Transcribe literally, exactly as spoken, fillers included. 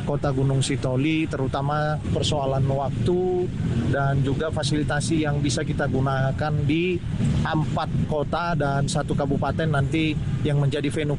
Kota Gunung Sitoli, terutama persoalan waktu dan juga fasilitasi yang bisa kita gunakan di empat kota dan satu kabupaten nanti yang menjadi venue